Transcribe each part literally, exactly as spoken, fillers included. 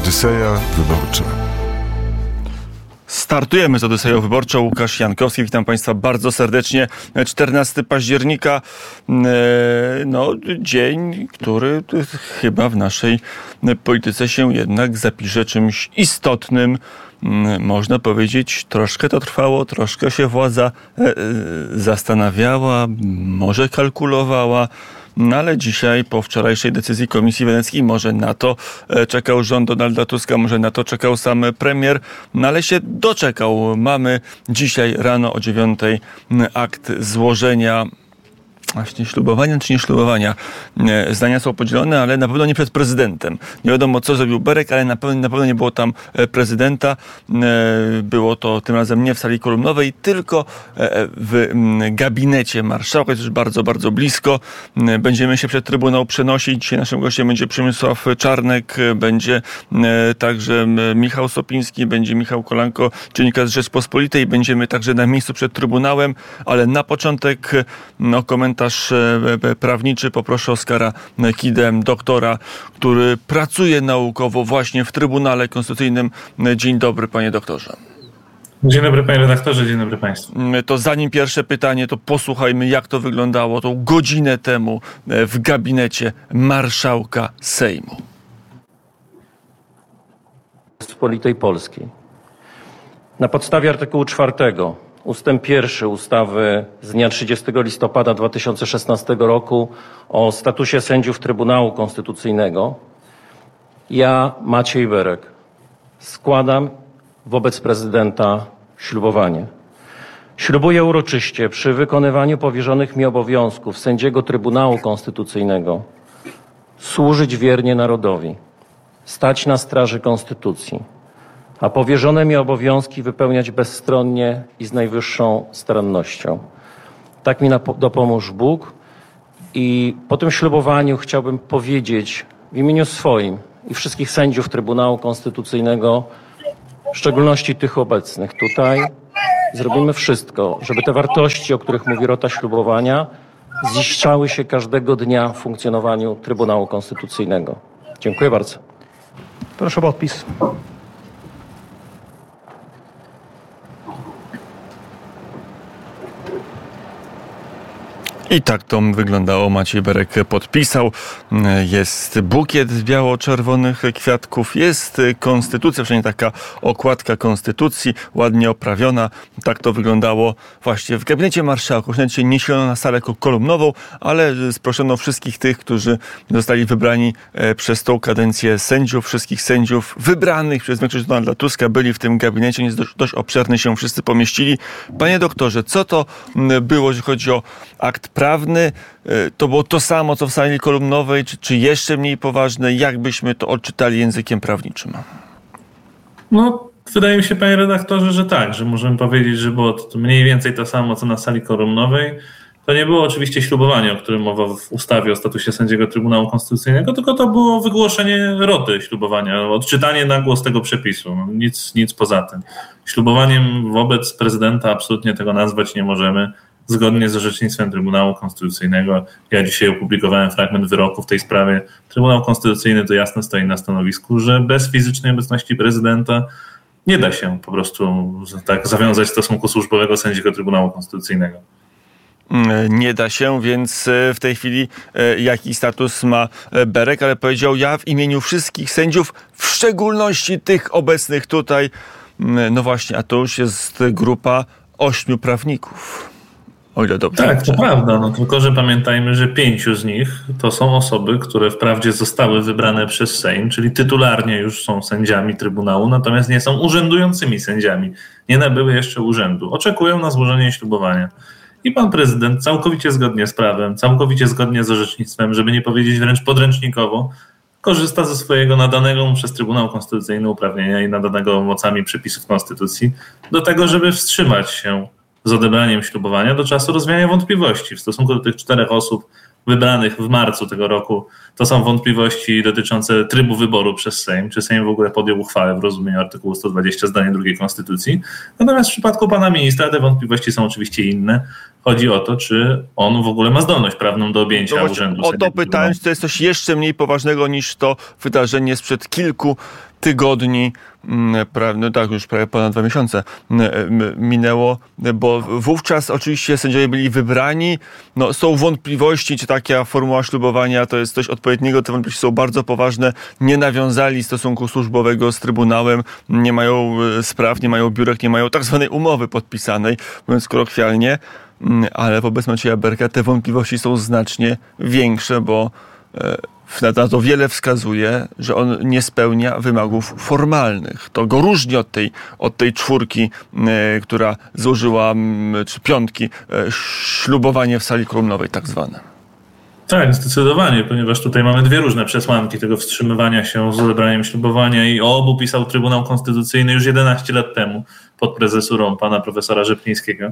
Odyseja Wyborcza. Startujemy z Odyseją Wyborczą. Łukasz Jankowski, witam Państwa bardzo serdecznie. czternastego października, no dzień, który chyba w naszej polityce się jednak zapisze czymś istotnym. Można powiedzieć, troszkę to trwało, troszkę się władza zastanawiała, może kalkulowała. No ale dzisiaj, po wczorajszej decyzji Komisji Weneckiej, może na to czekał rząd Donalda Tuska, może na to czekał sam premier, no ale się doczekał. Mamy dzisiaj rano o dziewiątej akt złożenia właśnie ślubowania czy nie ślubowania. Zdania są podzielone, ale na pewno nie przed prezydentem. Nie wiadomo, co zrobił Berek, ale na pewno, na pewno nie było tam prezydenta. Było to tym razem nie w sali kolumnowej, tylko w gabinecie marszałka. Jest już bardzo, bardzo blisko. Będziemy się przed Trybunał przenosić. Dzisiaj naszym gościem będzie Przemysław Czarnek, będzie także Michał Sopiński, będzie Michał Kolanko, dziennikarz z Rzeczpospolitej. Będziemy także na miejscu przed Trybunałem, ale na początek no, komentarz prawniczy. Poproszę Oskara Kidę, doktora, który pracuje naukowo właśnie w Trybunale Konstytucyjnym. Dzień dobry, panie doktorze. Dzień dobry, panie redaktorze, dzień dobry państwu. To zanim pierwsze pytanie, to posłuchajmy, jak to wyglądało tą godzinę temu w gabinecie marszałka Sejmu. Rzeczypospolitej Polskiej. Na podstawie artykułu czwartego ustęp pierwszy ustawy z dnia trzydziestego listopada dwa tysiące szesnastego roku o statusie sędziów Trybunału Konstytucyjnego ja, Maciej Berek, składam wobec prezydenta ślubowanie. Ślubuję uroczyście przy wykonywaniu powierzonych mi obowiązków sędziego Trybunału Konstytucyjnego służyć wiernie narodowi, stać na straży Konstytucji, a powierzone mi obowiązki wypełniać bezstronnie i z najwyższą starannością. Tak mi dopomóż Bóg. I po tym ślubowaniu chciałbym powiedzieć w imieniu swoim i wszystkich sędziów Trybunału Konstytucyjnego, w szczególności tych obecnych tutaj, zrobimy wszystko, żeby te wartości, o których mówi rota ślubowania, ziszczały się każdego dnia w funkcjonowaniu Trybunału Konstytucyjnego. Dziękuję bardzo. Proszę o podpis. I tak to wyglądało. Maciej Berek podpisał. Jest bukiet biało-czerwonych kwiatków. Jest konstytucja, przynajmniej taka okładka konstytucji, ładnie oprawiona. Tak to wyglądało właśnie w gabinecie marszałków. Nawet się nie silono na salę kolumnową, ale sproszono wszystkich tych, którzy zostali wybrani przez tą kadencję sędziów. Wszystkich sędziów wybranych przez większość Donalda Tuska byli w tym gabinecie. Jest dość, dość obszerny, się wszyscy pomieścili. Panie doktorze, co to było, jeśli chodzi o akt prawny? To było to samo, co w sali kolumnowej, czy, czy jeszcze mniej poważne? Jak byśmy to odczytali językiem prawniczym? No, wydaje mi się, panie redaktorze, że tak, że możemy powiedzieć, że było to mniej więcej to samo, co na sali kolumnowej. To nie było oczywiście ślubowanie, o którym mowa w ustawie o statusie sędziego Trybunału Konstytucyjnego, tylko to było wygłoszenie roty ślubowania, odczytanie na głos tego przepisu. No, nic, nic poza tym. Ślubowaniem wobec prezydenta absolutnie tego nazwać nie możemy. Zgodnie z orzecznictwem Trybunału Konstytucyjnego, ja dzisiaj opublikowałem fragment wyroku w tej sprawie. Trybunał Konstytucyjny to jasno stoi na stanowisku, że bez fizycznej obecności prezydenta nie da się po prostu tak zawiązać stosunku służbowego sędziego Trybunału Konstytucyjnego. Nie da się, więc w tej chwili jaki status ma Berek, ale powiedział: ja w imieniu wszystkich sędziów, w szczególności tych obecnych tutaj. No właśnie, a to już jest grupa ośmiu prawników. O ile dobrze. Tak, to prawda, no tylko że pamiętajmy, że pięciu z nich to są osoby, które wprawdzie zostały wybrane przez Sejm, czyli tytularnie już są sędziami Trybunału, natomiast nie są urzędującymi sędziami. Nie nabyły jeszcze urzędu. Oczekują na złożenie ślubowania. I pan prezydent całkowicie zgodnie z prawem, całkowicie zgodnie z orzecznictwem, żeby nie powiedzieć wręcz podręcznikowo, korzysta ze swojego nadanego mu przez Trybunał Konstytucyjny uprawnienia i nadanego mocami przepisów Konstytucji do tego, żeby wstrzymać się z odebraniem ślubowania do czasu rozwiania wątpliwości w stosunku do tych czterech osób wybranych w marcu tego roku. To są wątpliwości dotyczące trybu wyboru przez Sejm, czy Sejm w ogóle podjął uchwałę w rozumieniu artykułu sto dwadzieścia zdanie drugiej Konstytucji. Natomiast w przypadku pana ministra te wątpliwości są oczywiście inne. Chodzi o to, czy on w ogóle ma zdolność prawną do objęcia no urzędu. O to pytając, to jest coś jeszcze mniej poważnego niż to wydarzenie sprzed kilku tygodni, no tak, już prawie ponad dwa miesiące minęło, bo wówczas oczywiście sędziowie byli wybrani. No, są wątpliwości, czy taka formuła ślubowania to jest coś odpowiedniego. Te wątpliwości są bardzo poważne. Nie nawiązali stosunku służbowego z Trybunałem, nie mają spraw, nie mają biurek, nie mają tak zwanej umowy podpisanej, mówiąc kolokwialnie, ale wobec Macieja Berka te wątpliwości są znacznie większe, bo na to wiele wskazuje, że on nie spełnia wymogów formalnych. To go różni od tej, od tej czwórki, e, która złożyła, czy piątki, e, ślubowanie w sali kolumnowej tak zwane. Tak, zdecydowanie, ponieważ tutaj mamy dwie różne przesłanki tego wstrzymywania się z odebraniem ślubowania i o obu pisał Trybunał Konstytucyjny już jedenaście lat temu pod prezesurą pana profesora Rzeplińskiego.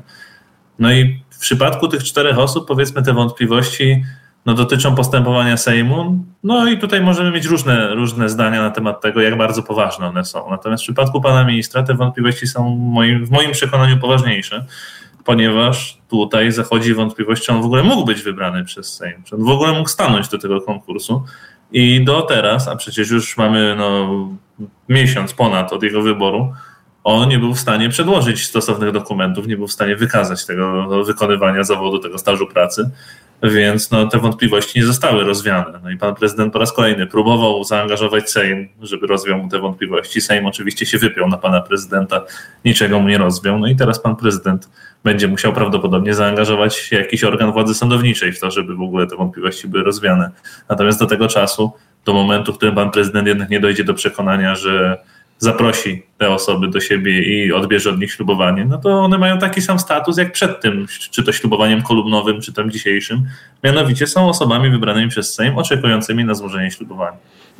No i w przypadku tych czterech osób, powiedzmy, te wątpliwości no, dotyczą postępowania Sejmu. No i tutaj możemy mieć różne, różne zdania na temat tego, jak bardzo poważne one są. Natomiast w przypadku pana ministra te wątpliwości są moim, w moim przekonaniu poważniejsze, ponieważ tutaj zachodzi wątpliwość, czy on w ogóle mógł być wybrany przez Sejm, czy on w ogóle mógł stanąć do tego konkursu. I do teraz, a przecież już mamy no, miesiąc ponad od jego wyboru, on nie był w stanie przedłożyć stosownych dokumentów, nie był w stanie wykazać tego wykonywania zawodu, tego stażu pracy, więc no, te wątpliwości nie zostały rozwiane. No i pan prezydent po raz kolejny próbował zaangażować Sejm, żeby rozwiał mu te wątpliwości. Sejm oczywiście się wypiął na pana prezydenta, niczego mu nie rozwiał. No i teraz pan prezydent będzie musiał prawdopodobnie zaangażować jakiś organ władzy sądowniczej w to, żeby w ogóle te wątpliwości były rozwiane. Natomiast do tego czasu, do momentu, w którym pan prezydent jednak nie dojdzie do przekonania, że zaprosi te osoby do siebie i odbierze od nich ślubowanie, no to one mają taki sam status jak przed tym, czy to ślubowaniem kolumnowym, czy tym dzisiejszym. Mianowicie są osobami wybranymi przez Sejm, oczekującymi na złożenie ślubowania.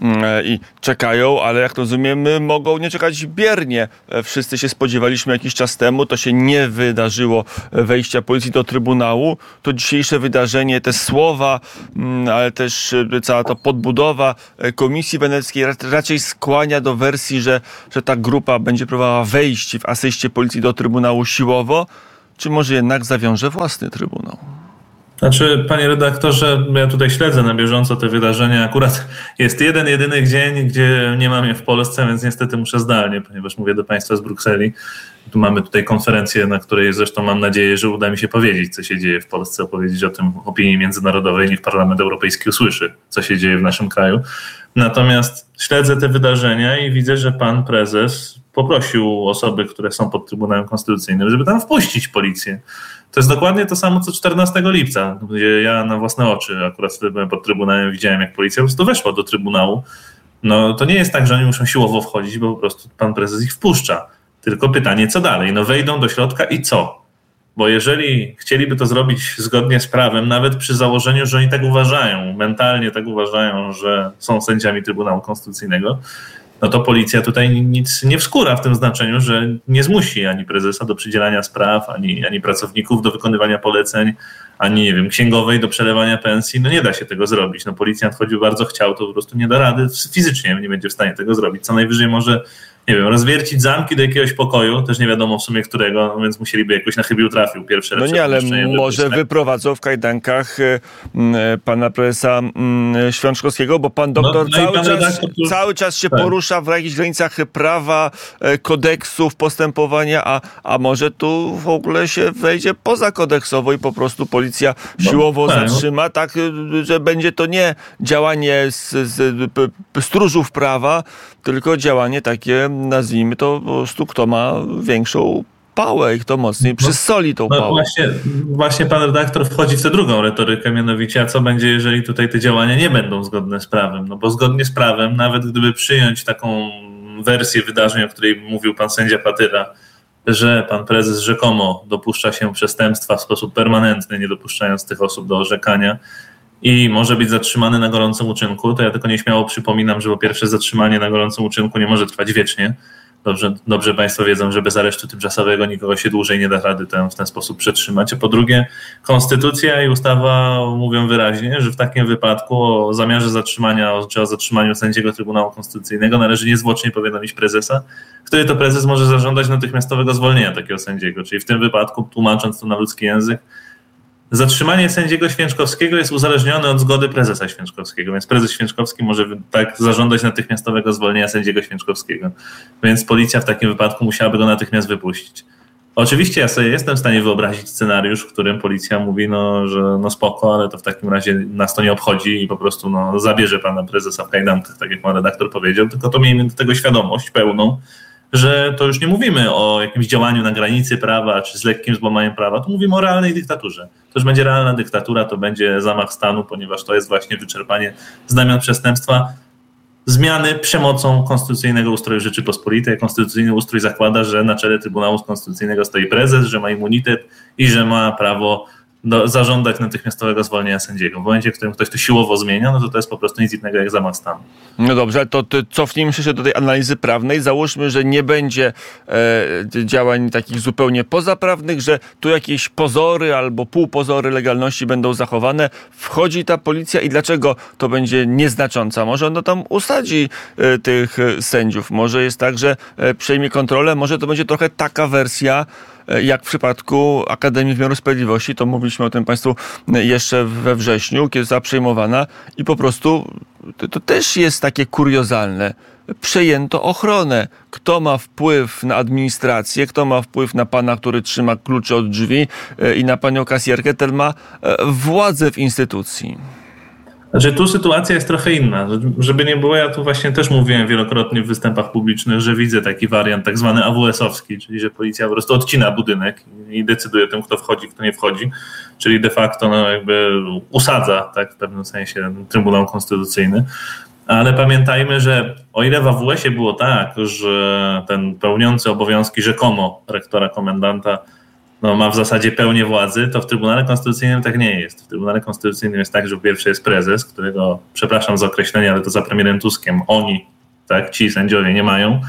I czekają, ale jak rozumiem, mogą nie czekać biernie. Wszyscy się spodziewaliśmy jakiś czas temu, to się nie wydarzyło, wejścia policji do Trybunału. To dzisiejsze wydarzenie, te słowa, ale też cała ta podbudowa Komisji Weneckiej raczej skłania do wersji, że, że ta grupa będzie próbowała wejść w asyście policji do Trybunału siłowo, czy może jednak zawiąże własny Trybunał? Znaczy, panie redaktorze, ja tutaj śledzę na bieżąco te wydarzenia. Akurat jest jeden, jedyny dzień, gdzie nie mam je w Polsce, więc niestety muszę zdalnie, ponieważ mówię do państwa z Brukseli. Tu mamy tutaj konferencję, na której zresztą mam nadzieję, że uda mi się powiedzieć, co się dzieje w Polsce, opowiedzieć o tym opinii międzynarodowej. Niech Parlament Europejski usłyszy, co się dzieje w naszym kraju. Natomiast śledzę te wydarzenia i widzę, że pan prezes poprosił osoby, które są pod Trybunałem Konstytucyjnym, żeby tam wpuścić policję. To jest dokładnie to samo, co czternastego lipca, gdzie ja na własne oczy, akurat wtedy byłem pod Trybunałem, widziałem, jak policja po prostu weszła do Trybunału. No to nie jest tak, że oni muszą siłowo wchodzić, bo po prostu pan prezes ich wpuszcza. Tylko pytanie, co dalej? No wejdą do środka i co? Bo jeżeli chcieliby to zrobić zgodnie z prawem, nawet przy założeniu, że oni tak uważają, mentalnie tak uważają, że są sędziami Trybunału Konstytucyjnego, no to policja tutaj nic nie wskóra w tym znaczeniu, że nie zmusi ani prezesa do przydzielania spraw, ani, ani pracowników do wykonywania poleceń, ani, nie wiem, księgowej do przelewania pensji. No nie da się tego zrobić. No policjant choćby bardzo chciał, to po prostu nie da rady, fizycznie nie będzie w stanie tego zrobić. Co najwyżej może, nie wiem, rozwiercić zamki do jakiegoś pokoju, też nie wiadomo w sumie którego, no więc musieliby jakoś na chybił trafił pierwsze. No nie, ale może wyprowadzą w kajdankach y, y, pana prezesa y, Świączkowskiego, bo pan doktor no, no cały, czas, redaktor, cały czas się tak. porusza w jakichś granicach prawa, y, kodeksów postępowania, a, a może tu w ogóle się wejdzie poza kodeksowo i po prostu policja siłowo no, tak, zatrzyma, tak, y, że będzie to nie działanie z, z p, stróżów prawa, tylko działanie takie, nazwijmy to po prostu, kto ma większą pałę i kto mocniej przysoli tą no, pałę. Właśnie, właśnie pan redaktor wchodzi w tę drugą retorykę, mianowicie, a co będzie, jeżeli tutaj te działania nie będą zgodne z prawem? No bo zgodnie z prawem, nawet gdyby przyjąć taką wersję wydarzeń, o której mówił pan sędzia Patyra, że pan prezes rzekomo dopuszcza się przestępstwa w sposób permanentny, nie dopuszczając tych osób do orzekania, i może być zatrzymany na gorącym uczynku, to ja tylko nieśmiało przypominam, że po pierwsze zatrzymanie na gorącym uczynku nie może trwać wiecznie. Dobrze, dobrze państwo wiedzą, że bez aresztu tymczasowego nikogo się dłużej nie da rady ten, w ten sposób przetrzymać. A po drugie, konstytucja i ustawa mówią wyraźnie, że w takim wypadku o zamiarze zatrzymania czy o zatrzymaniu sędziego Trybunału Konstytucyjnego należy niezwłocznie powiadomić prezesa, który to prezes może zażądać natychmiastowego zwolnienia takiego sędziego. Czyli w tym wypadku, tłumacząc to na ludzki język, Zatrzymanie sędziego Święczkowskiego jest uzależnione od zgody prezesa Święczkowskiego, więc prezes Święczkowski może tak zażądać natychmiastowego zwolnienia sędziego Święczkowskiego. Więc policja w takim wypadku musiałaby go natychmiast wypuścić. Oczywiście ja sobie jestem w stanie wyobrazić scenariusz, w którym policja mówi, no, że no spoko, ale to w takim razie nas to nie obchodzi i po prostu no, zabierze pana prezesa w kajdankach, tak jak pan redaktor powiedział, tylko to miejmy do tego świadomość pełną, że to już nie mówimy o jakimś działaniu na granicy prawa, czy z lekkim złamaniem prawa, to mówimy o realnej dyktaturze. To już będzie realna dyktatura, to będzie zamach stanu, ponieważ to jest właśnie wyczerpanie znamion przestępstwa, zmiany przemocą konstytucyjnego ustroju Rzeczypospolitej. Konstytucyjny ustrój zakłada, że na czele Trybunału Konstytucyjnego stoi prezes, że ma immunitet i że ma prawo do, zażądać natychmiastowego zwolnienia sędziego. W momencie, w którym ktoś to siłowo zmienia, no to to jest po prostu nic innego jak zamach stanu. No dobrze, to, to cofnijmy się do tej analizy prawnej. Załóżmy, że nie będzie e, działań takich zupełnie pozaprawnych, że tu jakieś pozory albo półpozory legalności będą zachowane. Wchodzi ta policja i dlaczego to będzie nieznacząca? Może ono tam usadzi e, tych sędziów. Może jest tak, że e, przejmie kontrolę. Może to będzie trochę taka wersja, jak w przypadku Akademii Wymiaru Sprawiedliwości, to mówiliśmy o tym państwu jeszcze we wrześniu, kiedy została przejmowana i po prostu to, to też jest takie kuriozalne. Przejęto ochronę. Kto ma wpływ na administrację, kto ma wpływ na pana, który trzyma klucze od drzwi i na panią kasjerkę, ten ma władzę w instytucji. Znaczy tu sytuacja jest trochę inna. Żeby nie było, ja tu właśnie też mówiłem wielokrotnie w występach publicznych, że widzę taki wariant tak zwany A W S-owski, czyli że policja po prostu odcina budynek i decyduje o tym, kto wchodzi, kto nie wchodzi, czyli de facto no, jakby usadza tak, w pewnym sensie Trybunał Konstytucyjny. Ale pamiętajmy, że o ile w A W S-ie było tak, że ten pełniący obowiązki rzekomo rektora komendanta no, ma w zasadzie pełnię władzy, to w Trybunale Konstytucyjnym tak nie jest. W Trybunale Konstytucyjnym jest tak, że po pierwsze jest prezes, którego, przepraszam za określenie, ale to za premierem Tuskiem oni, tak, ci sędziowie nie mają.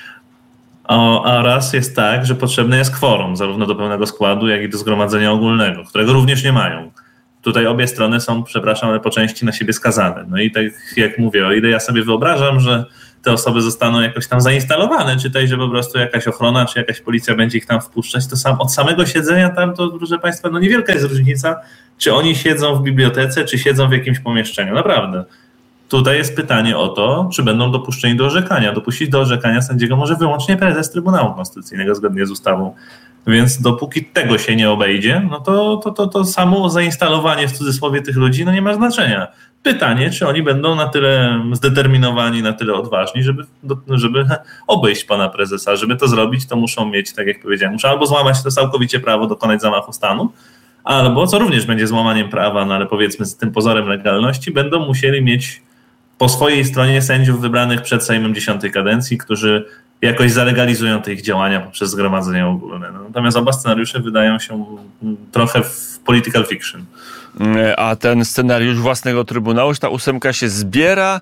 O, a raz jest tak, że potrzebne jest kworum, zarówno do pełnego składu, jak i do zgromadzenia ogólnego, którego również nie mają. Tutaj obie strony są, przepraszam, ale po części na siebie skazane. No i tak jak mówię, o ile ja sobie wyobrażam, że te osoby zostaną jakoś tam zainstalowane, czy też, że po prostu jakaś ochrona, czy jakaś policja będzie ich tam wpuszczać, to sam od samego siedzenia tam, to proszę państwa, no niewielka jest różnica, czy oni siedzą w bibliotece, czy siedzą w jakimś pomieszczeniu. Naprawdę. Tutaj jest pytanie o to, czy będą dopuszczeni do orzekania. Dopuścić do orzekania sędziego może wyłącznie prezes Trybunału Konstytucyjnego zgodnie z ustawą. Więc dopóki tego się nie obejdzie, no to, to, to, to samo zainstalowanie w cudzysłowie tych ludzi no nie ma znaczenia. Pytanie, czy oni będą na tyle zdeterminowani, na tyle odważni, żeby, żeby obejść pana prezesa. Żeby to zrobić, to muszą mieć, tak jak powiedziałem, muszą albo złamać to całkowicie prawo, dokonać zamachu stanu, albo, co również będzie złamaniem prawa, no ale powiedzmy z tym pozorem legalności, będą musieli mieć po swojej stronie sędziów wybranych przed Sejmem dziesiątej kadencji, którzy jakoś zalegalizują te ich działania poprzez zgromadzenie ogólne. Natomiast oba scenariusze wydają się trochę w political fiction. A ten scenariusz własnego Trybunału, że ta ósemka się zbiera,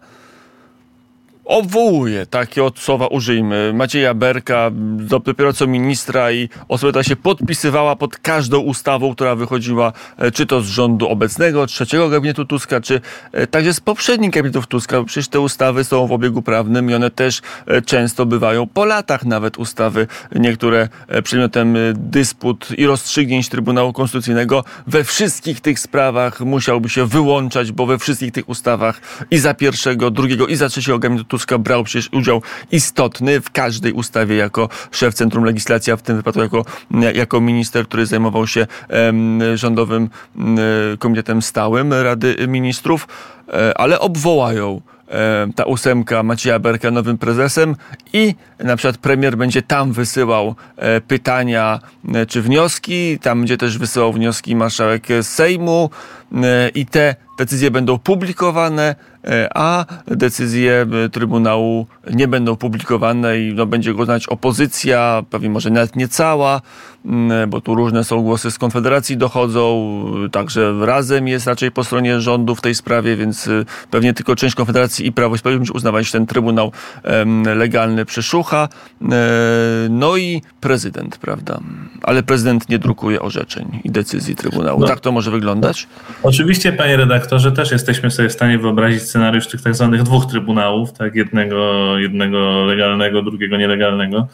obwołuje, takie od słowa użyjmy, Macieja Berka, dopiero co ministra i osoba, ta się podpisywała pod każdą ustawą, która wychodziła, czy to z rządu obecnego, trzeciego gabinetu Tuska, czy także z poprzednich gabinetów Tuska, bo przecież te ustawy są w obiegu prawnym i one też często bywają po latach nawet ustawy, niektóre przedmiotem dysput i rozstrzygnięć Trybunału Konstytucyjnego. We wszystkich tych sprawach musiałby się wyłączać, bo we wszystkich tych ustawach i za pierwszego, drugiego i za trzeciego gabinetu Tuska brał przecież udział istotny w każdej ustawie jako szef Centrum Legislacji, a w tym wypadku jako, jako minister, który zajmował się um, rządowym um, komitetem stałym Rady Ministrów, um, ale obwołają um, ta ósemka Macieja Berka nowym prezesem i na przykład premier będzie tam wysyłał um, pytania um, czy wnioski, tam będzie też wysyłał wnioski marszałek Sejmu um, i te decyzje będą publikowane, a decyzje Trybunału nie będą publikowane i no, będzie go znać opozycja, pewnie może nawet nie cała, bo tu różne są głosy z Konfederacji dochodzą, także Razem jest raczej po stronie rządu w tej sprawie, więc pewnie tylko część Konfederacji i Prawo i Sprawiedliwość uznawać ten Trybunał em, legalny przeszucha. E, no i prezydent, prawda? Ale prezydent nie drukuje orzeczeń i decyzji Trybunału. No. Tak to może wyglądać? Oczywiście, panie redaktorze, też jesteśmy sobie w stanie wyobrazić scenariusz tych tak zwanych dwóch trybunałów, tak, jednego, jednego legalnego, drugiego nielegalnego.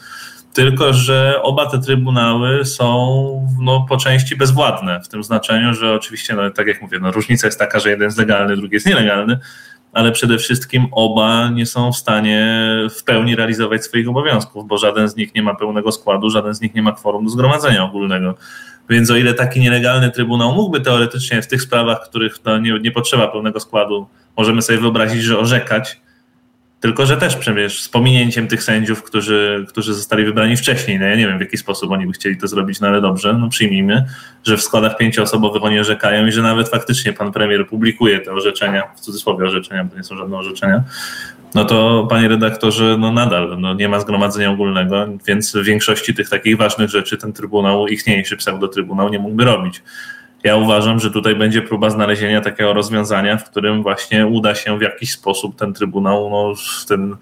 Tylko że oba te trybunały są no, po części bezwładne, w tym znaczeniu, że oczywiście, no, tak jak mówię, no, różnica jest taka, że jeden jest legalny, drugi jest nielegalny, ale przede wszystkim oba nie są w stanie w pełni realizować swoich obowiązków, bo żaden z nich nie ma pełnego składu, żaden z nich nie ma kworum do zgromadzenia ogólnego. Więc o ile taki nielegalny trybunał mógłby teoretycznie w tych sprawach, w których no, nie, nie potrzeba pełnego składu, możemy sobie wyobrazić, że orzekać, tylko że też przecież z pominięciem tych sędziów, którzy, którzy zostali wybrani wcześniej. No ja nie wiem, w jaki sposób oni by chcieli to zrobić, no ale dobrze, no przyjmijmy, że w składach pięcioosobowych oni orzekają i że nawet faktycznie pan premier publikuje te orzeczenia, w cudzysłowie orzeczenia, bo nie są żadne orzeczenia, no to panie redaktorze, no nadal no nie ma zgromadzenia ogólnego, więc w większości tych takich ważnych rzeczy ten trybunał, ichniejszy pseudotrybunał nie mógłby robić. Ja uważam, że tutaj będzie próba znalezienia takiego rozwiązania, w którym właśnie uda się w jakiś sposób ten trybunał, no, ten,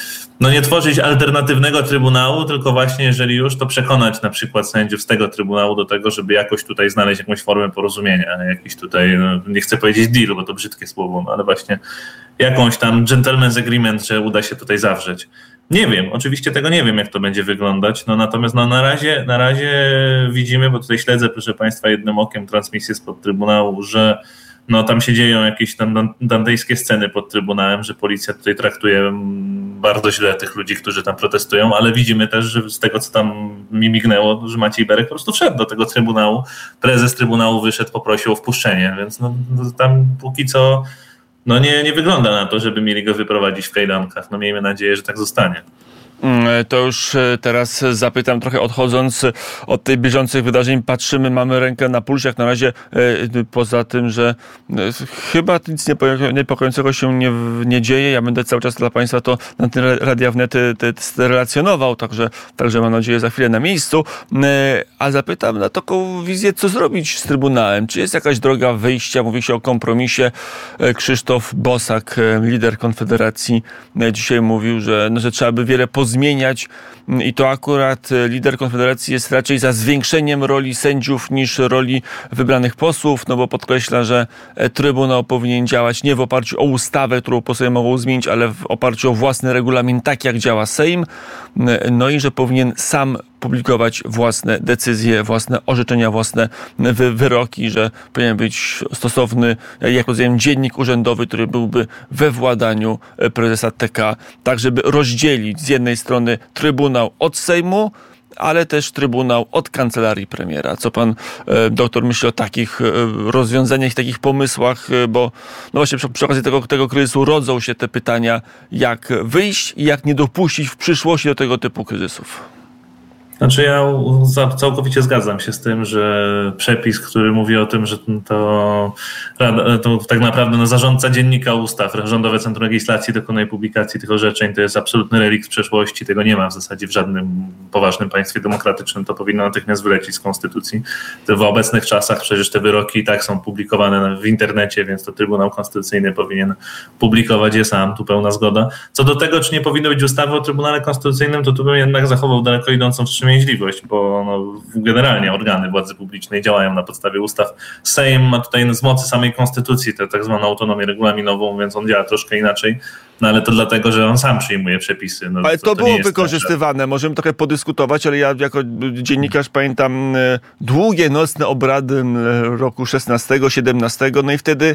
no nie tworzyć alternatywnego trybunału, tylko właśnie jeżeli już, to przekonać na przykład sędziów z tego trybunału do tego, żeby jakoś tutaj znaleźć jakąś formę porozumienia, jakiś tutaj, no, nie chcę powiedzieć deal, bo to brzydkie słowo, no, ale właśnie jakąś tam gentleman's agreement, że uda się tutaj zawrzeć. Nie wiem, oczywiście tego nie wiem, jak to będzie wyglądać, no natomiast no, na razie, na razie widzimy, bo tutaj śledzę, proszę państwa, jednym okiem transmisję spod Trybunału, że no, tam się dzieją jakieś tam dantejskie sceny pod Trybunałem, że policja tutaj traktuje bardzo źle tych ludzi, którzy tam protestują, ale widzimy też, że z tego, co tam mi mignęło, że Maciej Berek po prostu wszedł do tego Trybunału, prezes Trybunału wyszedł, poprosił o wpuszczenie, więc no, tam póki co no nie, nie wygląda na to, żeby mieli go wyprowadzić w kajdankach. No miejmy nadzieję, że tak zostanie. To już teraz zapytam, trochę odchodząc od tych bieżących wydarzeń, patrzymy, mamy rękę na pulsie, jak na razie poza tym, że chyba nic niepokojącego się nie, nie dzieje. Ja będę cały czas dla państwa to na tym Radia Wnet relacjonował, także, także mam nadzieję za chwilę na miejscu. A zapytam na taką wizję, co zrobić z Trybunałem? Czy jest jakaś droga wyjścia? Mówi się o kompromisie. Krzysztof Bosak, lider Konfederacji, dzisiaj mówił, że, no, że trzeba by wiele pozycji zmieniać i to akurat lider Konfederacji jest raczej za zwiększeniem roli sędziów niż roli wybranych posłów, no bo podkreśla, że Trybunał powinien działać nie w oparciu o ustawę, którą posłowie mogą zmienić, ale w oparciu o własny regulamin, tak jak działa Sejm, no i że powinien sam publikować własne decyzje, własne orzeczenia, własne wy- wyroki, że powinien być stosowny, jak rozumiem, dziennik urzędowy, który byłby we władaniu prezesa T K, tak żeby rozdzielić z jednej strony Trybunał od Sejmu, ale też Trybunał od Kancelarii Premiera. Co pan e, doktor myśli o takich e, rozwiązaniach, takich pomysłach, e, bo no właśnie przy, przy okazji tego, tego kryzysu rodzą się te pytania, jak wyjść i jak nie dopuścić w przyszłości do tego typu kryzysów. Znaczy ja całkowicie zgadzam się z tym, że przepis, który mówi o tym, że to, to tak naprawdę no, zarządca dziennika ustaw, Rządowe Centrum Legislacji dokonuje publikacji tych orzeczeń, to jest absolutny relikt przeszłości, tego nie ma w zasadzie w żadnym poważnym państwie demokratycznym, to powinno natychmiast wylecieć z konstytucji. To w obecnych czasach przecież te wyroki i tak są publikowane w internecie, więc to Trybunał Konstytucyjny powinien publikować je sam, tu pełna zgoda. Co do tego, czy nie powinno być ustawy o Trybunale Konstytucyjnym, to tu bym jednak zachował daleko idącą wstrzymanie wstrzemięźliwość, bo no, generalnie organy władzy publicznej działają na podstawie ustaw. Sejm ma tutaj z mocy samej konstytucji tę tak zwaną autonomię regulaminową, więc on działa troszkę inaczej, no ale to dlatego, że on sam przyjmuje przepisy. No, ale to, to, to było wykorzystywane, tak, że... możemy trochę podyskutować, ale ja jako dziennikarz pamiętam długie nocne obrady roku szesnastego, siedemnastego, no i wtedy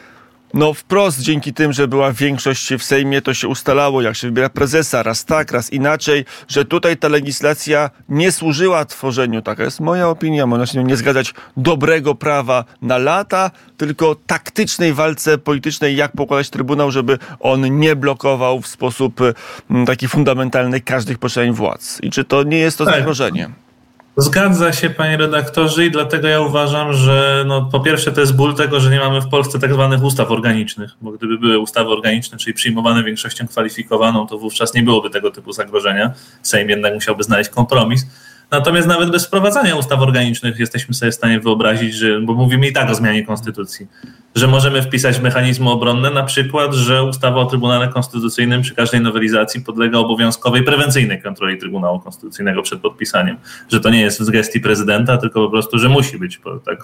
no wprost dzięki tym, że była większość w Sejmie, to się ustalało, jak się wybiera prezesa, raz tak, raz inaczej, że tutaj ta legislacja nie służyła tworzeniu, taka jest moja opinia, można się nie zgadzać, dobrego prawa na lata, tylko taktycznej walce politycznej, jak pokładać Trybunał, żeby on nie blokował w sposób taki fundamentalny każdych posiadań władz. I czy to nie jest to tak zagrożenie? Zgadza się, panie redaktorze, i dlatego ja uważam, że no, po pierwsze to jest ból tego, że nie mamy w Polsce tak zwanych ustaw organicznych, bo gdyby były ustawy organiczne, czyli przyjmowane większością kwalifikowaną, to wówczas nie byłoby tego typu zagrożenia. Sejm jednak musiałby znaleźć kompromis. Natomiast nawet bez wprowadzania ustaw organicznych jesteśmy sobie w stanie wyobrazić, że, bo mówimy i tak o zmianie konstytucji, że możemy wpisać mechanizmy obronne, na przykład, że ustawa o Trybunale Konstytucyjnym przy każdej nowelizacji podlega obowiązkowej prewencyjnej kontroli Trybunału Konstytucyjnego przed podpisaniem. Że to nie jest z gestii prezydenta, tylko po prostu, że musi być tak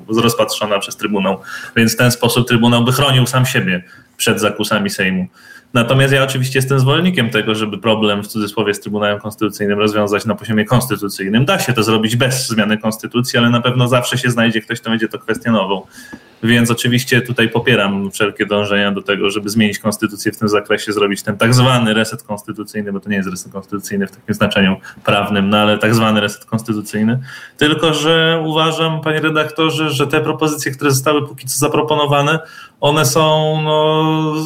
rozpatrzona przez Trybunał. Więc w ten sposób Trybunał by chronił sam siebie przed zakusami Sejmu. Natomiast ja oczywiście jestem zwolennikiem tego, żeby problem w cudzysłowie z Trybunałem Konstytucyjnym rozwiązać na poziomie konstytucyjnym. Da się to zrobić bez zmiany konstytucji, ale na pewno zawsze się znajdzie ktoś, kto będzie to kwestionował. Więc oczywiście tutaj popieram wszelkie dążenia do tego, żeby zmienić konstytucję w tym zakresie, zrobić ten tak zwany reset konstytucyjny, bo to nie jest reset konstytucyjny w takim znaczeniu prawnym, no ale tak zwany reset konstytucyjny. Tylko że uważam, panie redaktorze, że te propozycje, które zostały póki co zaproponowane, one są no,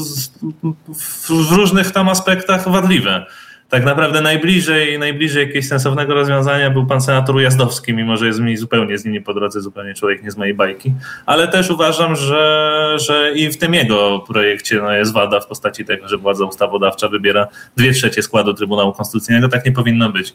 w różnych tam aspektach wadliwe. Tak naprawdę najbliżej, najbliżej jakiegoś sensownego rozwiązania był pan senator Ujazdowski, mimo że jest mi zupełnie z nimi po drodze, zupełnie człowiek nie z mojej bajki. Ale też uważam, że, że i w tym jego projekcie no, jest wada w postaci tego, że władza ustawodawcza wybiera dwie trzecie składu Trybunału Konstytucyjnego. Tak nie powinno być.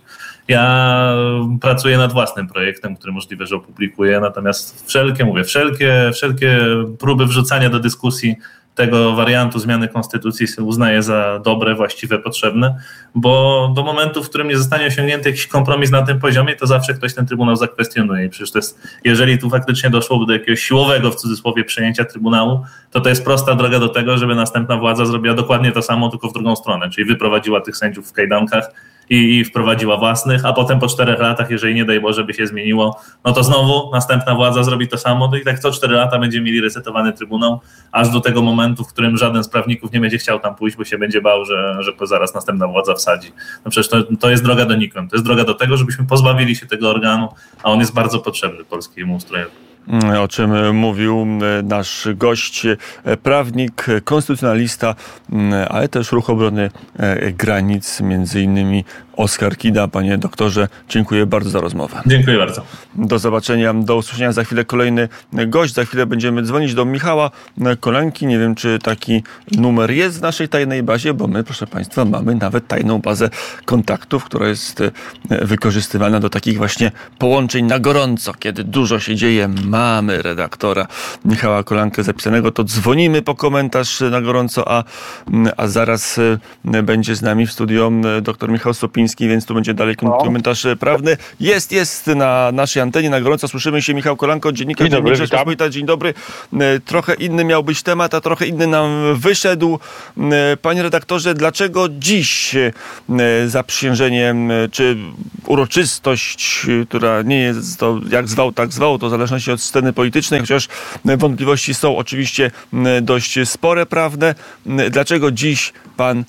Ja pracuję nad własnym projektem, który możliwe, że opublikuję, natomiast wszelkie, mówię, wszelkie, wszelkie próby wrzucania do dyskusji tego wariantu zmiany konstytucji uznaję za dobre, właściwe, potrzebne, bo do momentu, w którym nie zostanie osiągnięty jakiś kompromis na tym poziomie, to zawsze ktoś ten Trybunał zakwestionuje. I przecież to jest, jeżeli tu faktycznie doszłoby do jakiegoś siłowego, w cudzysłowie, przejęcia Trybunału, to to jest prosta droga do tego, żeby następna władza zrobiła dokładnie to samo, tylko w drugą stronę, czyli wyprowadziła tych sędziów w kajdankach i, i wprowadziła własnych, a potem po czterech latach, jeżeli nie daj Boże by się zmieniło, no to znowu następna władza zrobi to samo, to i tak co cztery lata będziemy mieli resetowany Trybunał, aż do tego momentu, w którym żaden z prawników nie będzie chciał tam pójść, bo się będzie bał, że, że zaraz następna władza wsadzi. No przecież to, to jest droga donikąd. To jest droga do tego, żebyśmy pozbawili się tego organu, a on jest bardzo potrzebny polskiemu ustrojowi. O czym mówił nasz gość, prawnik, konstytucjonalista, ale też Ruch Obrony Granic, między innymi Oskar Kida. Panie doktorze, dziękuję bardzo za rozmowę. Dziękuję bardzo. Do zobaczenia, do usłyszenia. Za chwilę kolejny gość. Za chwilę będziemy dzwonić do Michała Kolanki. Nie wiem, czy taki numer jest w naszej tajnej bazie, bo my, proszę państwa, mamy nawet tajną bazę kontaktów, która jest wykorzystywana do takich właśnie połączeń na gorąco, kiedy dużo się dzieje. Mamy redaktora Michała Kolankę zapisanego, to dzwonimy po komentarz na gorąco, a, a zaraz będzie z nami w studio dr Michał Sopiński, więc tu będzie dalej komentarz prawny. Jest, jest na naszej antenie na gorąco. Słyszymy się. Michał Kolanko, dziennikarz Dziennik Rzeczpospolita. Dzień dobry. Trochę inny miał być temat, a trochę inny nam wyszedł. Panie redaktorze, dlaczego dziś zaprzysiężenie, czy uroczystość, która nie jest to jak zwał, tak zwał, to w zależności od sceny politycznej, chociaż wątpliwości są oczywiście dość spore, prawne. Dlaczego dziś pan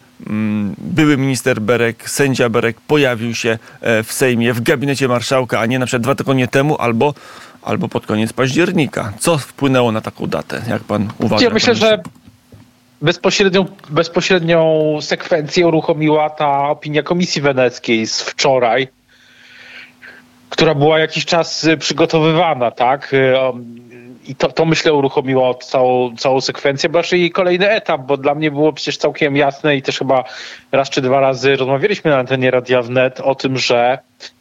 były minister Berek, sędzia Berek pojawił się w Sejmie, w gabinecie marszałka, a nie na przykład dwa tygodnie temu albo, albo pod koniec października? Co wpłynęło na taką datę, jak pan uważa? Ja myślę, że bezpośrednią, bezpośrednią sekwencję uruchomiła ta opinia Komisji Weneckiej z wczoraj, która była jakiś czas przygotowywana, tak? I to, to myślę uruchomiło całą, całą sekwencję, bo raczej kolejny etap, bo dla mnie było przecież całkiem jasne i też chyba raz czy dwa razy rozmawialiśmy na antenie Radia Wnet o tym, że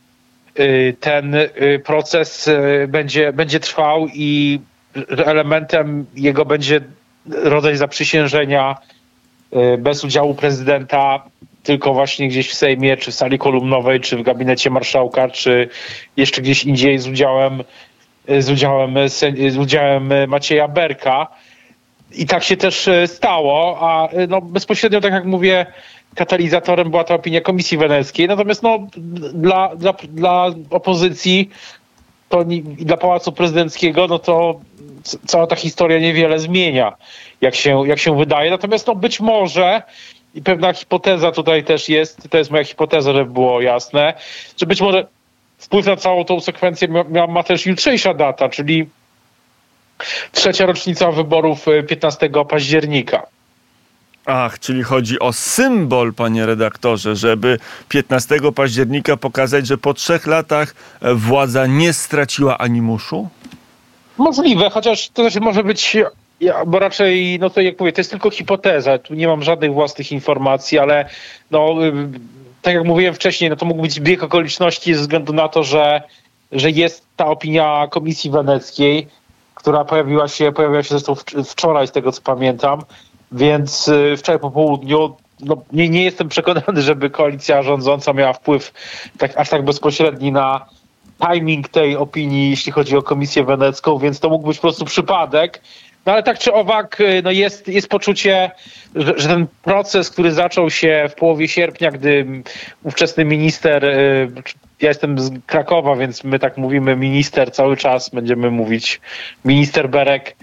ten proces będzie, będzie trwał i elementem jego będzie rodzaj zaprzysiężenia bez udziału prezydenta, tylko właśnie gdzieś w Sejmie, czy w sali kolumnowej, czy w gabinecie marszałka, czy jeszcze gdzieś indziej z udziałem z udziałem, z udziałem Macieja Berka. I tak się też stało, a no bezpośrednio, tak jak mówię, katalizatorem była ta opinia Komisji Weneckiej. Natomiast no, dla, dla, dla opozycji to i dla Pałacu Prezydenckiego, no to cała ta historia niewiele zmienia, jak się, jak się wydaje. Natomiast no, być może, i pewna hipoteza tutaj też jest, to jest moja hipoteza, żeby było jasne, że być może wpływ na całą tą sekwencję ma, ma też jutrzejsza data, czyli trzecia rocznica wyborów piętnastego października. Ach, czyli chodzi o symbol, panie redaktorze, żeby piętnastego października pokazać, że po trzech latach władza nie straciła animuszu? Możliwe, chociaż to też może być, bo raczej, no to jak mówię, to jest tylko hipoteza, tu nie mam żadnych własnych informacji, ale no... Tak jak mówiłem wcześniej, no to mógł być bieg okoliczności ze względu na to, że, że jest ta opinia Komisji Weneckiej, która pojawiła się, pojawiła się zresztą wczoraj, z tego co pamiętam, więc wczoraj po południu no, nie, nie jestem przekonany, żeby koalicja rządząca miała wpływ tak, aż tak bezpośredni na timing tej opinii, jeśli chodzi o Komisję Wenecką, więc to mógł być po prostu przypadek, No ale tak czy owak, no jest, jest poczucie, że, że ten proces, który zaczął się w połowie sierpnia, gdy ówczesny minister, ja jestem z Krakowa, więc my tak mówimy minister cały czas, będziemy mówić minister Berek,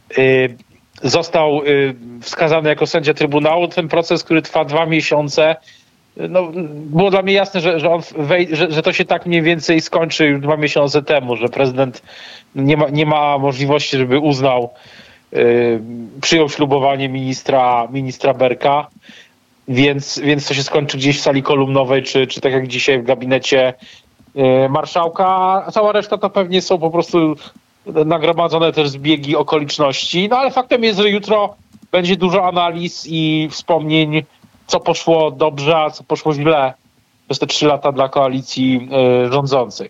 został wskazany jako sędzia Trybunału. Ten proces, który trwa dwa miesiące, no, było dla mnie jasne, że, że, on wej- że, że to się tak mniej więcej skończy już dwa miesiące temu, że prezydent nie ma, nie ma możliwości, żeby uznał, yy, przyjął ślubowanie ministra, ministra Berka, więc, więc to się skończy gdzieś w sali kolumnowej, czy, czy tak jak dzisiaj w gabinecie yy, marszałka, a cała reszta to pewnie są po prostu nagromadzone też zbiegi okoliczności. No ale faktem jest, że jutro będzie dużo analiz i wspomnień, co poszło dobrze, a co poszło źle przez te trzy lata dla koalicji y, rządzącej.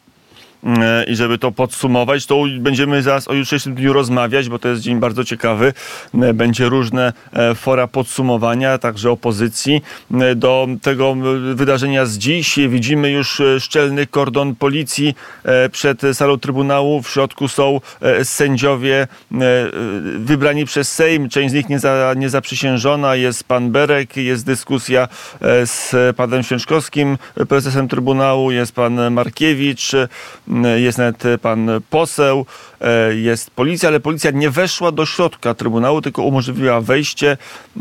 I żeby to podsumować, to będziemy zaraz o jutrzejszym dniu rozmawiać, bo to jest dzień bardzo ciekawy. Będzie różne fora podsumowania, także opozycji. Do tego wydarzenia z dziś widzimy już szczelny kordon policji przed salą Trybunału. W środku są sędziowie wybrani przez Sejm. Część z nich niezaprzysiężona. Jest pan Berek, jest dyskusja z panem Święczkowskim, prezesem Trybunału, jest pan Markiewicz, jest nawet pan poseł, jest policja, ale policja nie weszła do środka Trybunału, tylko umożliwiła wejście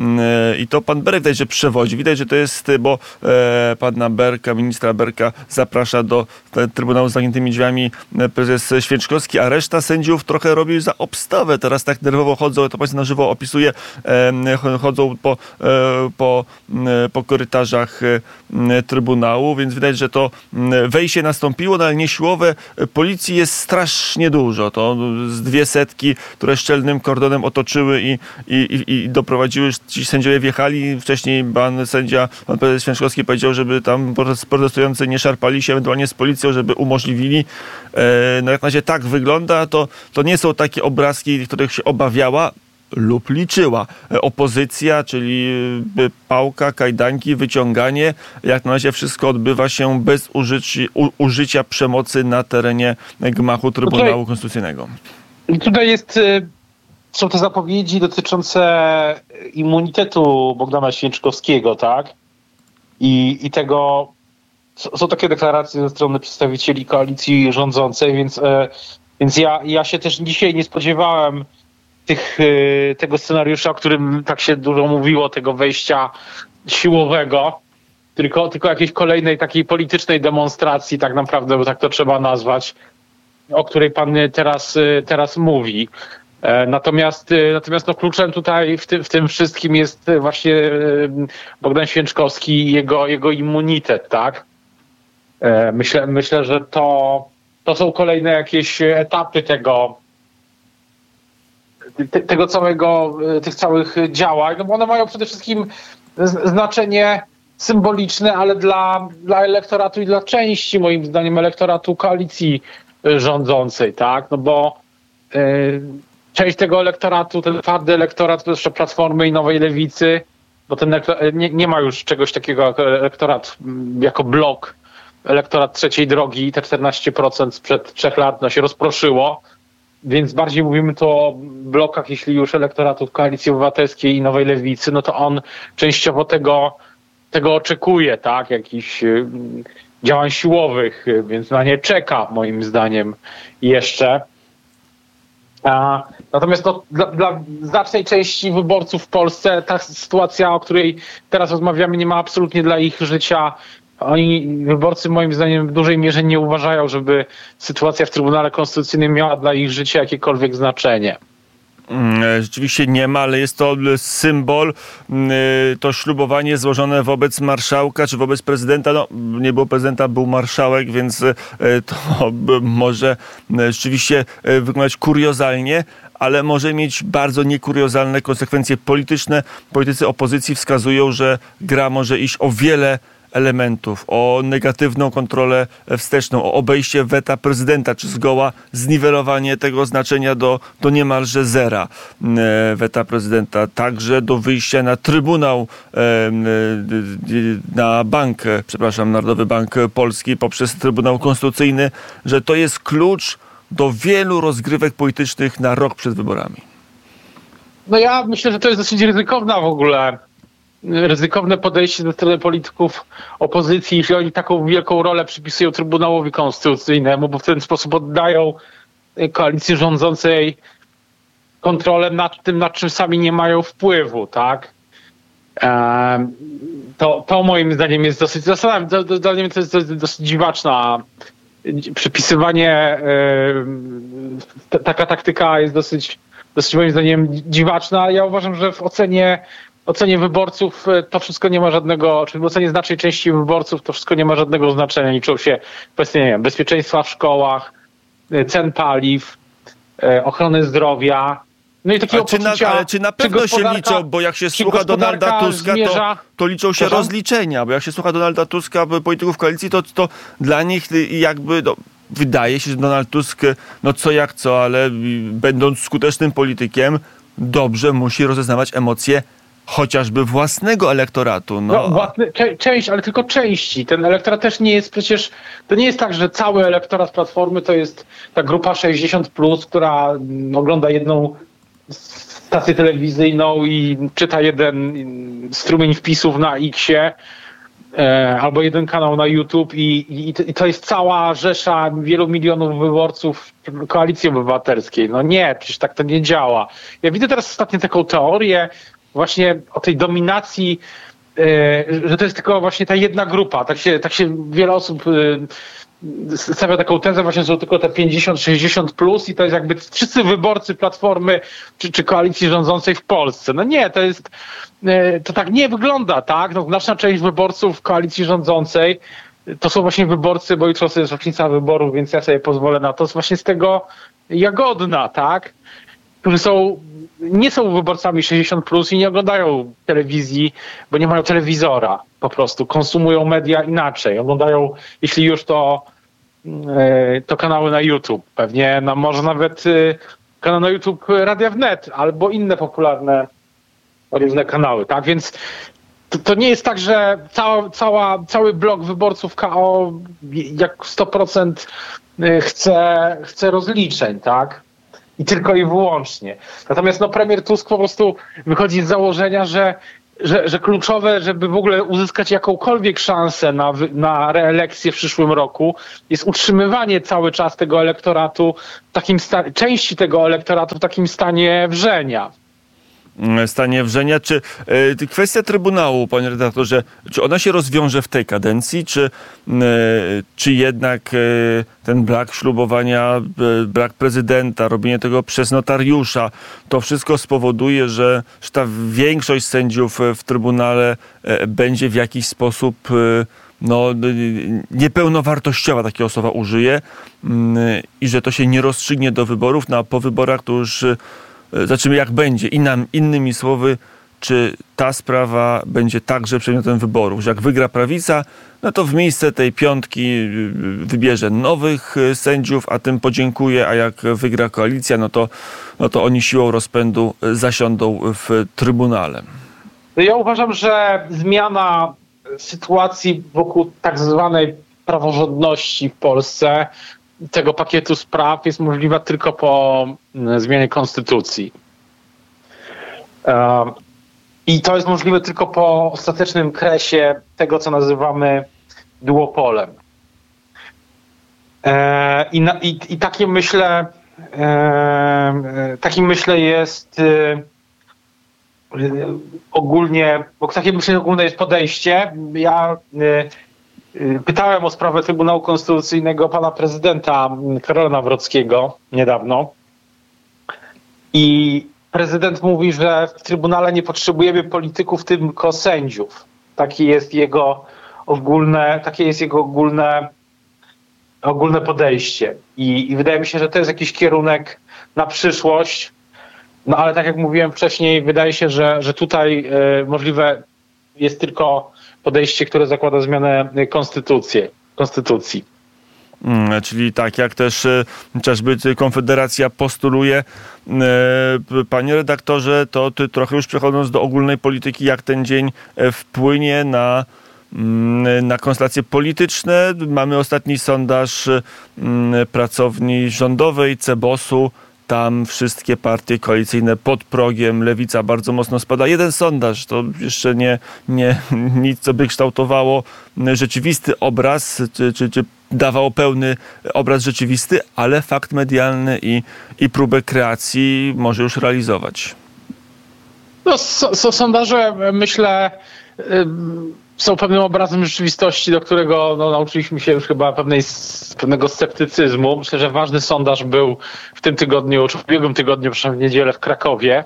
i to pan Berek widać, że przewodzi. Widać, że to jest, bo pana Berka, ministra Berka zaprasza do Trybunału z zamkniętymi drzwiami prezes Święczkowski, a reszta sędziów trochę robi za obstawę. Teraz tak nerwowo chodzą, to państwo na żywo opisuje, chodzą po, po, po korytarzach Trybunału, więc widać, że to wejście nastąpiło, no ale nie siłowe. Policji jest strasznie dużo. To z dwie setki, które szczelnym kordonem otoczyły i, i, i doprowadziły, ci sędziowie wjechali. Wcześniej pan sędzia, pan prezes Święczkowski powiedział, żeby tam protestujący nie szarpali się ewentualnie z policją, żeby umożliwili. No jak na razie tak wygląda, to, to nie są takie obrazki, których się obawiała lub liczyła opozycja, czyli pałka, kajdanki, wyciąganie. Jak na razie wszystko odbywa się bez użyci, u, użycia przemocy na terenie gmachu Trybunału tutaj, Konstytucyjnego. Tutaj jest, są te zapowiedzi dotyczące immunitetu Bogdana Święczkowskiego, tak? I, i tego, są takie deklaracje ze strony przedstawicieli koalicji rządzącej, więc, więc ja, ja się też dzisiaj nie spodziewałem Tych, tego scenariusza, o którym tak się dużo mówiło, tego wejścia siłowego, tylko, tylko jakiejś kolejnej takiej politycznej demonstracji tak naprawdę, bo tak to trzeba nazwać, o której pan teraz, teraz mówi. Natomiast, natomiast no kluczem tutaj w tym, w tym wszystkim jest właśnie Bogdan Święczkowski i jego, jego immunitet, tak? Myślę, myślę, że to, to są kolejne jakieś etapy tego, tego całego, tych całych działań, no bo one mają przede wszystkim znaczenie symboliczne, ale dla, dla elektoratu i dla części, moim zdaniem, elektoratu koalicji rządzącej, tak? No bo y, część tego elektoratu, ten twardy elektorat, zwłaszcza Platformy i Nowej Lewicy, bo ten nie, nie ma już czegoś takiego jak elektorat jako blok, elektorat trzeciej drogi i te czternaście procent sprzed trzech lat no, się rozproszyło. Więc bardziej mówimy tu o blokach, jeśli już elektoratów Koalicji Obywatelskiej i Nowej Lewicy, no to on częściowo tego, tego oczekuje, tak, jakichś działań siłowych, więc na nie czeka, moim zdaniem, jeszcze. A, natomiast to dla, dla znacznej części wyborców w Polsce ta sytuacja, o której teraz rozmawiamy, nie ma absolutnie dla ich życia. Oni, wyborcy moim zdaniem w dużej mierze nie uważają, żeby sytuacja w Trybunale Konstytucyjnym miała dla ich życia jakiekolwiek znaczenie. Rzeczywiście nie ma, ale jest to symbol, to ślubowanie złożone wobec marszałka czy wobec prezydenta. No, nie było prezydenta, był marszałek, więc to może rzeczywiście wyglądać kuriozalnie, ale może mieć bardzo niekuriozalne konsekwencje polityczne. Politycy opozycji wskazują, że gra może iść o wiele elementów, o negatywną kontrolę wsteczną, o obejście weta prezydenta, czy zgoła zniwelowanie tego znaczenia do, do niemalże zera weta prezydenta, także do wyjścia na Trybunał, na bank, przepraszam, Narodowy Bank Polski poprzez Trybunał Konstytucyjny, że to jest klucz do wielu rozgrywek politycznych na rok przed wyborami. No ja myślę, że to jest dosyć ryzykowna w ogóle, ryzykowne podejście ze strony polityków opozycji, jeśli oni taką wielką rolę przypisują Trybunałowi Konstytucyjnemu, bo w ten sposób oddają koalicji rządzącej kontrolę nad tym, nad czym sami nie mają wpływu, tak? To, to moim zdaniem jest dosyć, dla mnie to jest dosyć, dosyć dziwaczna. Przypisywanie, t- taka taktyka jest dosyć, dosyć moim zdaniem dziwaczna. Ja uważam, że w ocenie, ocenie wyborców to wszystko nie ma żadnego, czy w ocenie znacznej części wyborców to wszystko nie ma żadnego znaczenia. Liczą się kwestie, nie wiem, bezpieczeństwa w szkołach, cen paliw, ochrony zdrowia. No i takiego czy poczucia, na, ale czy na pewno się liczą, bo jak się słucha Donalda Tuska, to, to liczą się Proszę? rozliczenia, bo jak się słucha Donalda Tuska, polityków koalicji, to, to dla nich jakby no, wydaje się, że Donald Tusk, no co jak co, ale będąc skutecznym politykiem, dobrze musi rozeznawać emocje chociażby własnego elektoratu. No, no własny, cze- część, ale tylko części. Ten elektorat też nie jest przecież, to nie jest tak, że cały elektorat Platformy to jest ta grupa sześćdziesiąt plus, która ogląda jedną stację telewizyjną i czyta jeden strumień wpisów na X-ie e, albo jeden kanał na YouTube i, i, i to jest cała rzesza wielu milionów wyborców Koalicji Obywatelskiej. No nie, przecież tak to nie działa. Ja widzę teraz ostatnio taką teorię właśnie o tej dominacji, e, że to jest tylko właśnie ta jedna grupa. Tak się, tak się wiele osób e, stawia taką tezę, właśnie są tylko te pięćdziesiąt sześćdziesiąt plus i to jest jakby wszyscy wyborcy Platformy czy, czy koalicji rządzącej w Polsce. No nie, to jest, to tak nie wygląda, tak? No, znaczna część wyborców koalicji rządzącej to są właśnie wyborcy, bo jutro jest rocznica wyborów, więc ja sobie pozwolę na to, jest właśnie z tego Jagodna, tak? Którzy są, nie są wyborcami sześćdziesiąt plus i nie oglądają telewizji, bo nie mają telewizora po prostu. Konsumują media inaczej. Oglądają, jeśli już to, to kanały na YouTube. Pewnie no, może nawet kanał na YouTube Radia Wnet albo inne popularne różne kanały, tak? Więc to, to nie jest tak, że cała, cała, cały blok wyborców K O jak sto procent chce, chce rozliczeń, tak? I tylko i wyłącznie. Natomiast no, premier Tusk po prostu wychodzi z założenia, że, że, że kluczowe, żeby w ogóle uzyskać jakąkolwiek szansę na, na reelekcję w przyszłym roku, jest utrzymywanie cały czas tego elektoratu, w takim sta- części tego elektoratu w takim stanie wrzenia. Stanie wrzenia. Czy y, kwestia Trybunału, panie redaktorze, czy ona się rozwiąże w tej kadencji, czy, y, czy jednak y, ten brak ślubowania, y, brak prezydenta, robienie tego przez notariusza, to wszystko spowoduje, że, że ta większość sędziów w Trybunale y, będzie w jakiś sposób y, no, niepełnowartościowa, takiego słowa użyję, y, i że to się nie rozstrzygnie do wyborów, no a po wyborach to już y, zobaczymy, jak będzie. Inna, innymi słowy, czy ta sprawa będzie także przedmiotem wyborów. Że jak wygra prawica, no to w miejsce tej piątki wybierze nowych sędziów, a tym podziękuję, a jak wygra koalicja, no to, no to oni siłą rozpędu zasiądą w Trybunale. Ja uważam, że zmiana sytuacji wokół tak zwanej praworządności w Polsce, tego pakietu spraw jest możliwa tylko po zmianie konstytucji. I to jest możliwe tylko po ostatecznym kresie tego, co nazywamy duopolem. I, na, i, i takie myślę, takim myślę jest ogólnie, bo takie myślę ogólne jest podejście. Ja pytałem o sprawę Trybunału Konstytucyjnego pana prezydenta Karola Nawrockiego niedawno i prezydent mówi, że w Trybunale nie potrzebujemy polityków, tylko sędziów. Takie jest jego ogólne, takie jest jego ogólne, ogólne podejście. I, I wydaje mi się, że to jest jakiś kierunek na przyszłość. No ale tak jak mówiłem wcześniej, wydaje się, że, że tutaj y, możliwe jest tylko podejście, które zakłada zmianę konstytucji. konstytucji. Hmm, czyli tak, jak też chociażby Konfederacja postuluje, e, panie redaktorze, to ty trochę już przechodząc do ogólnej polityki, jak ten dzień wpłynie na, na konstelacje polityczne. Mamy ostatni sondaż pracowni rządowej, Cebosu. tam wszystkie partie koalicyjne pod progiem, lewica bardzo mocno spada. Jeden sondaż, to jeszcze nie, nie nic, co by kształtowało rzeczywisty obraz, czy, czy, czy dawało pełny obraz rzeczywisty, ale fakt medialny i, i próbę kreacji może już realizować. No, so, so, sondaże, myślę, y, są pewnym obrazem rzeczywistości, do którego no, nauczyliśmy się już chyba pewnej, pewnego sceptycyzmu. Myślę, że ważny sondaż był w tym tygodniu, czy w ubiegłym tygodniu, przepraszam, w niedzielę w Krakowie.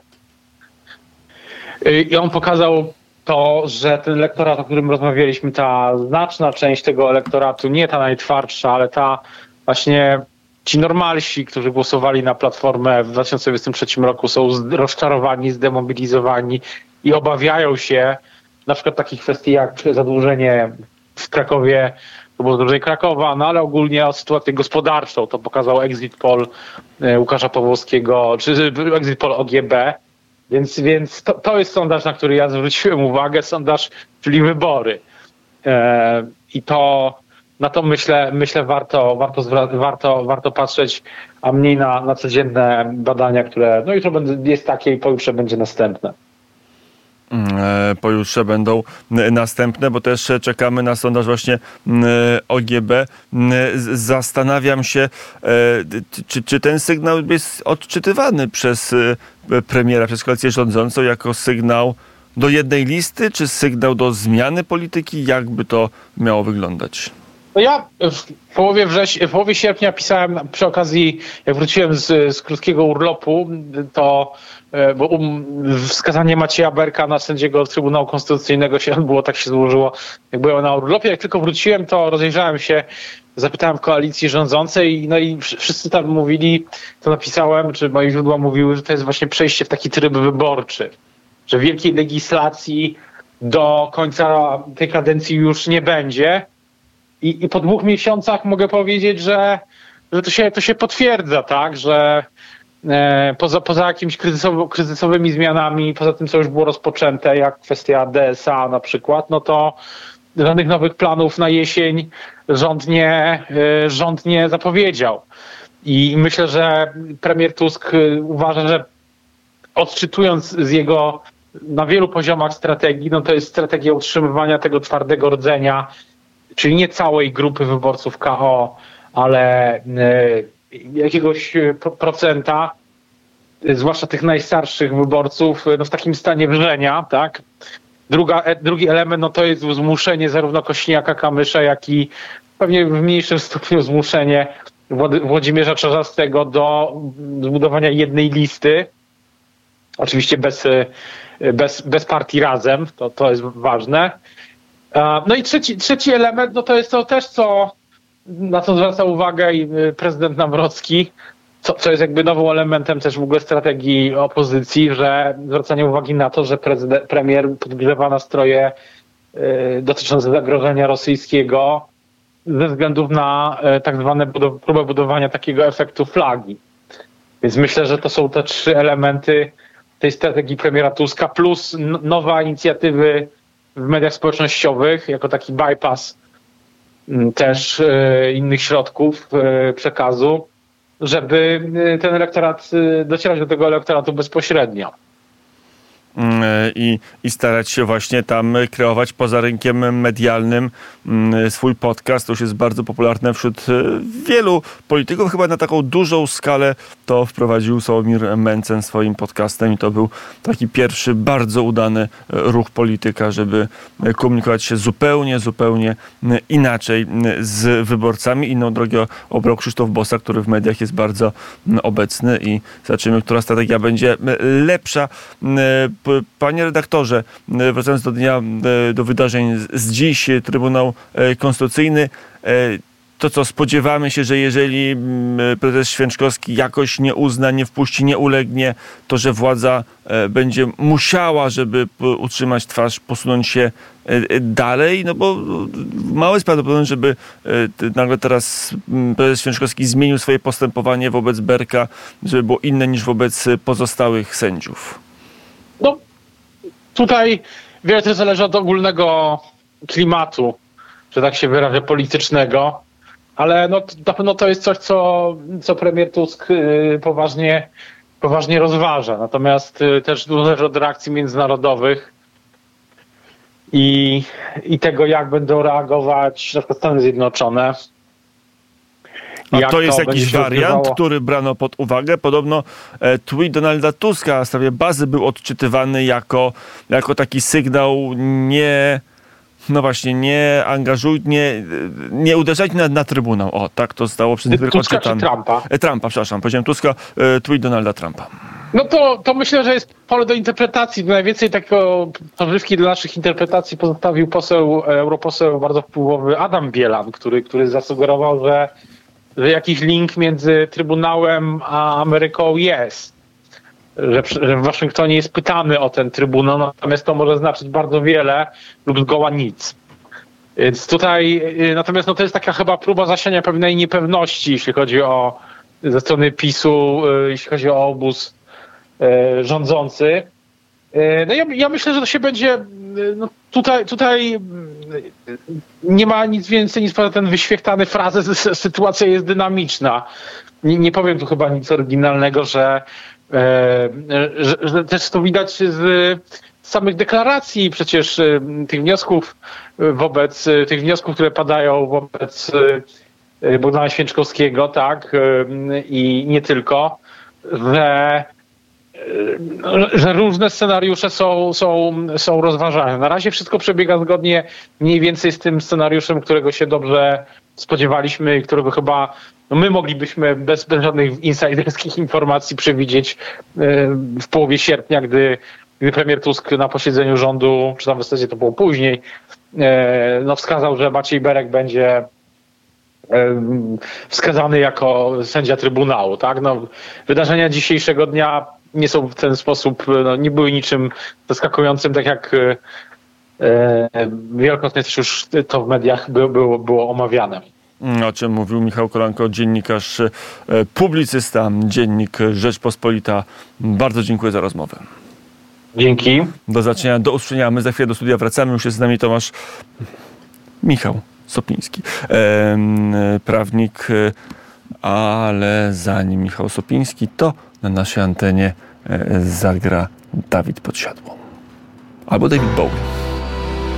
Y, I on pokazał to, że ten elektorat, o którym rozmawialiśmy, ta znaczna część tego elektoratu, nie ta najtwardsza, ale ta właśnie ci normalsi, którzy głosowali na Platformę w dwa tysiące dwudziestym trzecim roku, są rozczarowani, zdemobilizowani i obawiają się na przykład takich kwestii jak zadłużenie w Krakowie, to było zadłużenie Krakowa, no ale ogólnie o sytuację gospodarczą. To pokazał exit poll Łukasza Pawłowskiego, czy exit poll O G B. Więc, więc to, to jest sondaż, na który ja zwróciłem uwagę, sondaż, czyli wybory. E, I to na to myślę, myślę warto, warto, warto, warto patrzeć, a mniej na, na codzienne badania, które no jutro jest takie i pojutrze będzie następne. Pojutrze będą następne, bo też czekamy na sondaż właśnie O G B. Zastanawiam się, czy, czy ten sygnał jest odczytywany przez premiera, przez koalicję rządzącą jako sygnał do jednej listy, czy sygnał do zmiany polityki? Jak by to miało wyglądać? No ja w połowie, września, w połowie sierpnia pisałem przy okazji, jak wróciłem z, z krótkiego urlopu, to bo um, wskazanie Macieja Berka na sędziego Trybunału Konstytucyjnego się odbyło, tak się złożyło, jak byłem na urlopie. Jak tylko wróciłem, to rozejrzałem się, zapytałem koalicji rządzącej, no i wszyscy tam mówili, to napisałem, czy moje źródła mówiły, że to jest właśnie przejście w taki tryb wyborczy, że wielkiej legislacji do końca tej kadencji już nie będzie. I, i po dwóch miesiącach mogę powiedzieć, że, że to się, to się potwierdza, tak, że e, poza, poza jakimiś kryzysowy, kryzysowymi zmianami, poza tym, co już było rozpoczęte, jak kwestia D S A na przykład, no to żadnych nowych planów na jesień rząd nie, e, rząd nie zapowiedział. I myślę, że premier Tusk uważa, że odczytując z jego na wielu poziomach strategii, no to jest strategia utrzymywania tego twardego rdzenia, czyli nie całej grupy wyborców K O, ale jakiegoś procenta, zwłaszcza tych najstarszych wyborców, no w takim stanie wrzenia, tak? Druga, drugi element, no to jest zmuszenie zarówno Kośniaka-Kamysza, jak i pewnie w mniejszym stopniu zmuszenie Włodzimierza Czarzastego do zbudowania jednej listy. Oczywiście bez, bez, bez partii Razem, to, to jest ważne. No i trzeci, trzeci element, no to jest to też, co, na co zwraca uwagę i prezydent Nawrocki, co, co jest jakby nowym elementem też w ogóle strategii opozycji, że zwracanie uwagi na to, że prezydent, premier podgrzewa nastroje y, dotyczące zagrożenia rosyjskiego ze względów na y, tak zwane budow- próbę budowania takiego efektu flagi. Więc myślę, że to są te trzy elementy tej strategii premiera Tuska, plus n- nowe inicjatywy w mediach społecznościowych, jako taki bypass też y, innych środków y, przekazu, żeby y, ten elektorat, y, docierać do tego elektoratu bezpośrednio. I, i starać się właśnie tam kreować poza rynkiem medialnym swój podcast. To już jest bardzo popularne wśród wielu polityków. Chyba na taką dużą skalę to wprowadził Sławomir Mencen swoim podcastem i to był taki pierwszy bardzo udany ruch polityka, żeby komunikować się zupełnie, zupełnie inaczej z wyborcami. Inną drogę obrał Krzysztof Bosak, który w mediach jest bardzo obecny i zobaczymy, która strategia będzie lepsza. Panie redaktorze, wracając do dnia, do wydarzeń z dziś, Trybunał Konstytucyjny, to co, spodziewamy się, że jeżeli prezes Święczkowski jakoś nie uzna, nie wpuści, nie ulegnie, to że władza będzie musiała, żeby utrzymać twarz, posunąć się dalej, no bo mało jest prawdopodobne, żeby nagle teraz prezes Święczkowski zmienił swoje postępowanie wobec Berka, żeby było inne niż wobec pozostałych sędziów. No, tutaj wiele też zależy od ogólnego klimatu, że tak się wyrażę, politycznego. ale no, na pewno to jest coś, co, co premier Tusk poważnie, poważnie rozważa. Natomiast też zależy od reakcji międzynarodowych i, i tego, jak będą reagować na przykład Stany Zjednoczone. A jak to jest to jakiś będzie wariant, odbywało. który brano pod uwagę. Podobno e, tweet Donalda Tuska w sprawie bazy był odczytywany jako, jako taki sygnał nie... No właśnie, nie angażuj, nie, nie uderzać na, na Trybunał. O, tak to zostało przez niektórych Tuska odczytane. czy Trumpa? E, Trumpa, przepraszam, powiedziałem Tuska, e, tweet Donalda Trumpa. No to, to myślę, że jest pole do interpretacji. Najwięcej takiego pożywki dla naszych interpretacji pozostawił poseł, europoseł bardzo wpływowy Adam Bielan, który, który zasugerował, że, że jakiś link między Trybunałem a Ameryką jest. Że, że w Waszyngtonie jest pytany o ten Trybunał, natomiast to może znaczyć bardzo wiele lub zgoła nic. Więc tutaj, natomiast no to jest taka chyba próba zasiania pewnej niepewności, jeśli chodzi o ze strony PiSu, jeśli chodzi o obóz e, rządzący. E, no ja, ja myślę, że to się będzie, no tutaj, tutaj nie ma nic więcej niż ten wyświechtany frazes, sytuacja jest dynamiczna. Nie, nie powiem tu chyba nic oryginalnego, że E, że, że też to widać z samych deklaracji przecież tych wniosków wobec, tych wniosków, które padają wobec Bogdana Święczkowskiego, tak, i nie tylko, że, że różne scenariusze są, są, są rozważane. Na razie wszystko przebiega zgodnie mniej więcej z tym scenariuszem, którego się dobrze spodziewaliśmy i którego chyba no my moglibyśmy bez, bez żadnych insiderskich informacji przewidzieć w połowie sierpnia, gdy, gdy premier Tusk na posiedzeniu rządu, czy tam w zasadzie to było później, no wskazał, że Maciej Berek będzie wskazany jako sędzia Trybunału. Tak? No, wydarzenia dzisiejszego dnia nie są w ten sposób, no, nie były niczym zaskakującym, tak jak wielokrotnie też już to w mediach było, było, było omawiane. O czym mówił Michał Kolanko, dziennikarz, publicysta, dziennik Rzeczpospolita. Bardzo dziękuję za rozmowę. Dzięki. Do zobaczenia, do usłyszenia. My za chwilę do studia wracamy. Już jest z nami Tomasz Michał Sopiński, e, prawnik, ale zanim Michał Sopiński, to na naszej antenie zagra Dawid Podsiadło. Albo David Bowie.